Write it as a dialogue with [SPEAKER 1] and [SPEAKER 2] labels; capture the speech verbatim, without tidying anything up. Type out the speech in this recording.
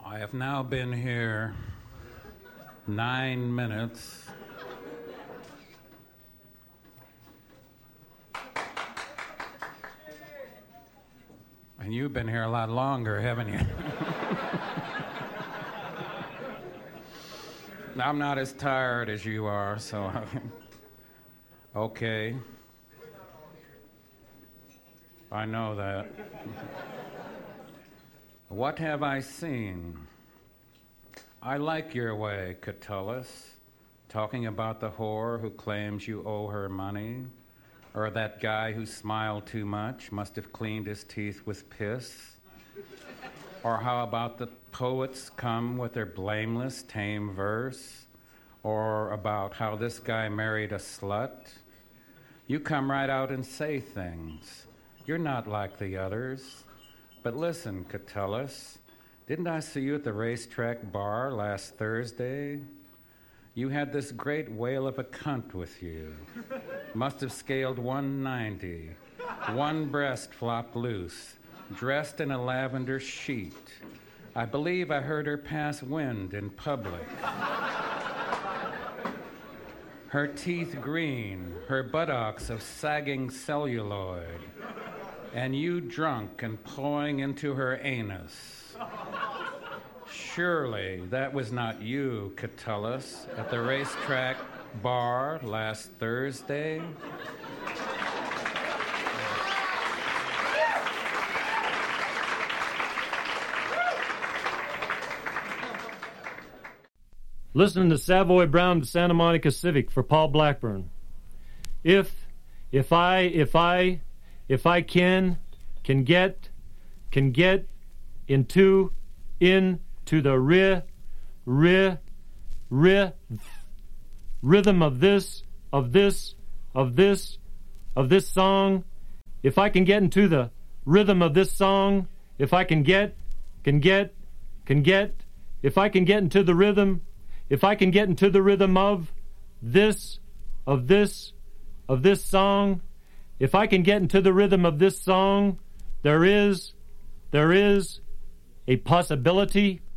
[SPEAKER 1] I have now been here nine minutes. And you've been here a lot longer, haven't you? I'm not as tired as you are, so... Okay. I know that. What have I seen? I like your way, Catullus, talking about the whore who claims you owe her money, or that guy who smiled too much, must have cleaned his teeth with piss. Or how about the poets come with their blameless, tame verse? Or about how this guy married a slut? You come right out and say things. You're not like the others. But listen, Catullus, didn't I see you at the racetrack bar last Thursday? You had this great whale of a cunt with you. Must have scaled one ninety. One breast flopped loose, dressed in a lavender sheet. I believe I heard her pass wind in public. Her teeth green, her buttocks of sagging celluloid, and you drunk and pawing into her anus. Surely that was not you, Catullus, at the racetrack bar last Thursday?
[SPEAKER 2] Listening to Savoy Brown to Santa Monica Civic for Paul Blackburn. If, if I, if I, if I can, can get, can get into, into the ri, ri, ri, rhythm of this, of this, of this, of this song, if I can get into the rhythm of this song, if I can get, can get, can get, if I can get into the rhythm, if I can get into the rhythm of this, of this, of this song, if I can get into the rhythm of this song, there is, there is a possibility